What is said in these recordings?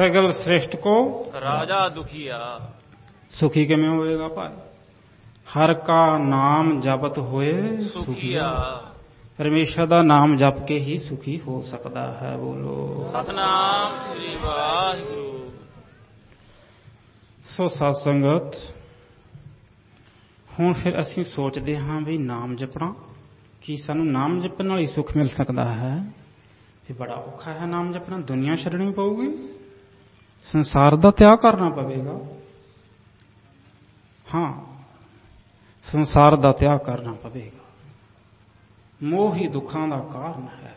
सगल श्रेष्ठ को राजा दुखिया। सुखी किमें होएगा भाई? हर का नाम जपत होए सुखिया। परमेश्वर का नाम जप के ही सुखी हो सकता है। बोलो सतनाम श्री वाहिगुरु। सो साध संगत, ਹੁਣ ਫਿਰ ਅਸੀਂ ਸੋਚਦੇ ਹਾਂ ਵੀ ਨਾਮ ਜਪਣਾ, ਕੀ ਸਾਨੂੰ ਨਾਮ ਜਪਣ ਨਾਲ ਹੀ ਸੁੱਖ ਮਿਲ ਸਕਦਾ ਹੈ? ਇਹ ਬੜਾ ਔਖਾ ਹੈ ਨਾਮ ਜਪਣਾ। ਦੁਨੀਆ ਛੱਡਣੀ ਪਊਗੀ, ਸੰਸਾਰ ਦਾ ਤਿਆਗ ਕਰਨਾ ਪਵੇਗਾ। ਹਾਂ, ਸੰਸਾਰ ਦਾ ਤਿਆਗ ਕਰਨਾ ਪਵੇਗਾ। ਮੋਹ ਹੀ ਦੁੱਖਾਂ ਦਾ ਕਾਰਨ ਹੈ।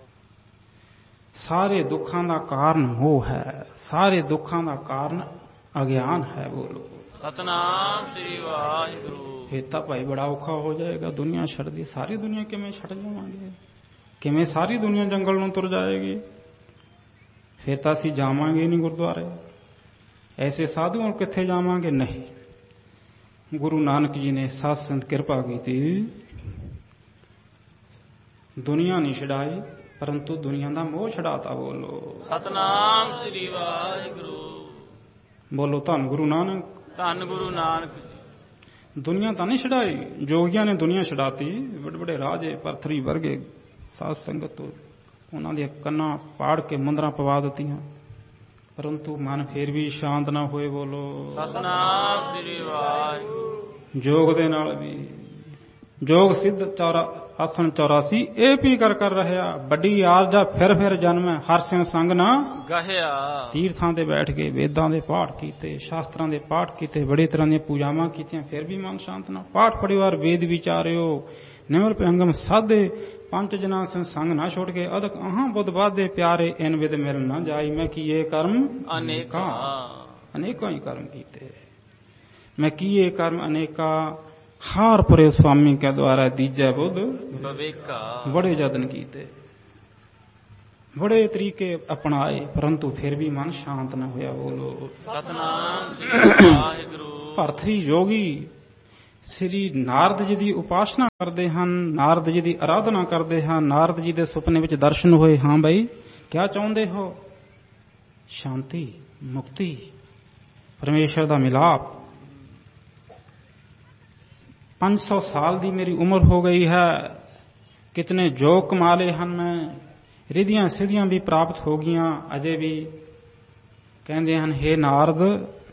ਸਾਰੇ ਦੁੱਖਾਂ ਦਾ ਕਾਰਨ ਮੋਹ ਹੈ। ਸਾਰੇ ਦੁੱਖਾਂ ਦਾ ਕਾਰਨ ਅਗਿਆਨ ਹੈ। ਬੋਲੋ ਸਤਨਾਮ ਸ੍ਰੀ ਵਾਹਿਗੁਰੂ। ਫਿਰ ਤਾਂ ਭਾਈ ਬੜਾ ਔਖਾ ਹੋ ਜਾਏਗਾ ਦੁਨੀਆ ਛੱਡਦੀ। ਸਾਰੀ ਦੁਨੀਆ ਕਿਵੇਂ ਛੱਡ ਜਾਵਾਂਗੇ? ਕਿਵੇਂ ਸਾਰੀ ਦੁਨੀਆ ਜੰਗਲ ਨੂੰ ਤੁਰ ਜਾਏਗੀ? ਫਿਰ ਤਾਂ ਅਸੀਂ ਜਾਵਾਂਗੇ ਨਹੀਂ ਗੁਰਦੁਆਰੇ। ਐਸੇ ਸਾਧੂਆਂ ਕੋਲ ਕਿੱਥੇ ਜਾਵਾਂਗੇ? ਨਹੀਂ। ਗੁਰੂ ਨਾਨਕ ਜੀ ਨੇ ਸਾਧ ਸੰਤ ਕਿਰਪਾ ਕੀਤੀ, ਦੁਨੀਆ ਨਹੀਂ ਛਡਾਈ ਪਰੰਤੂ ਦੁਨੀਆ ਦਾ ਮੋਹ ਛਡਾਤਾ। ਬੋਲੋ ਸਤਨਾਮ ਸ੍ਰੀ ਵਾਹਿਗੁਰੂ। ਬੋਲੋ ਧੰਨ ਗੁਰੂ ਨਾਨਕ। ਧੰਨ ਗੁਰੂ ਨਾਨਕ। ਦੁਨੀਆ ਤਾਂ ਨਹੀਂ ਛਡਾਈ, ਜੋਗੀਆਂ ਨੇ ਦੁਨੀਆ ਛਡਾਤੀ। ਵੱਡੇ ਵੱਡੇ ਰਾਜੇ ਪਰਥਰੀ ਵਰਗੇ ਸਾਧ ਸੰਗਤ ਉਹਨਾਂ ਦੀਆਂ ਕੰਨਾਂ ਪਾੜ ਕੇ ਮੁੰਦਰਾਂ ਪਵਾ ਦਿੱਤੀਆਂ, ਪਰੰਤੂ ਮਨ ਫੇਰ ਵੀ ਸ਼ਾਂਤ ਨਾ ਹੋਏ। ਬੋਲੋ ਸਤਨਾਮ ਸ੍ਰੀ ਵਾਹਿਗੁਰੂ। ਜੋਗ ਦੇ ਨਾਲ ਵੀ ਜੋਗ ਸਿੱਧ ਆਸਣ 84 ਇਹ ਵੀ ਕਰ ਰਹਿਆ। ਵੱਡੀ ਆਰਜਾ ਫਿਰ ਜਨਮ ਹਰ ਸਿਉ ਸੰਗ ਨਾ ਗਹਿਆ। ਤੀਰਥਾਂ ਤੇ ਬੈਠ ਕੇ ਵੇਦਾਂ ਦੇ ਪਾਠ ਕੀਤੇ, ਸ਼ਾਸਤਰਾਂ ਦੇ ਪਾਠ ਕੀਤੇ, ਬੜੀ ਤਰ੍ਹਾਂ ਦੀਆਂ ਪੂਜਾਵਾਂ ਕੀਤੀਆਂ, ਫਿਰ ਵੀ ਮਨ ਸ਼ਾਂਤ ਨਾ। ਪਾਠ ਪੜਿਵਾਰ ਵੇਦ ਵਿਚਾਰਿਓ, ਨਿਮਰ ਪਿਆੰਗਮ ਸਾਧੇ, ਪੰਜ ਜਨਾਂ ਸੰਗ ਨਾ ਛੋੜ ਕੇ ਅਦਕ ਅਹਾਂ ਬੁੱਧ ਬਾਧੇ ਪਿਆਰੇ, ਇਨ ਵਿਦ ਮਿਲ ਨਾ ਜਾਈ। ਮੈਂ ਕੀਏ ਕਰਮ ਅਨੇਕਾਂ। ਅਨੇਕਾਂ ਹੀ ਕਰਮ ਕੀਤੇ। ਮੈਂ ਕੀਏ ਕਰਮ ਅਨੇਕਾਂ, ਹਾਰ ਪਰੇ ਸੁਆਮੀ ਕੇ ਦੁਆਰਾ ਦੀਜੈ ਬੁੱਧ ਵਿਵੇਕਾ। ਬੜੇ ਯਤਨ ਕੀਤੇ, ਬੜੇ ਤਰੀਕੇ ਅਪਣਾਏ, ਪਰੰਤੂ ਫਿਰ ਵੀ ਮਨ ਸ਼ਾਂਤ ਨਾ ਹੋਇਆ। ਬੋਲੋ ਸਤਨਾਮ ਸ੍ਰੀ ਵਾਹਿਗੁਰੂ। ਭਰਤਰੀ ਯੋਗੀ ਸ੍ਰੀ ਨਾਰਦ ਜੀ ਦੀ ਉਪਾਸਨਾ ਕਰਦੇ ਹਨ, ਨਾਰਦ ਜੀ ਦੀ ਆਰਾਧਨਾ ਕਰਦੇ ਹਨ। ਨਾਰਦ ਜੀ ਦੇ ਸੁਪਨੇ ਵਿੱਚ ਦਰਸ਼ਨ ਹੋਏ। ਹਾਂ ਬਈ, ਕਿਆ ਚਾਹੁੰਦੇ ਹੋ? ਸ਼ਾਂਤੀ, ਮੁਕਤੀ, ਪਰਮੇਸ਼ਰ ਦਾ ਮਿਲਾਪ। 500 ਸਾਲ ਦੀ ਮੇਰੀ ਉਮਰ ਹੋ ਗਈ ਹੈ, ਕਿਤਨੇ ਜੋਗ ਕਮਾ ਲਏ ਹਨ ਮੈਂ, ਰਿਧੀਆਂ ਸਿੱਧੀਆਂ ਵੀ ਪ੍ਰਾਪਤ ਹੋ ਗਈਆਂ, ਅਜੇ ਵੀ ਕਹਿੰਦੇ ਹਨ ਹੇ ਨਾਰਦ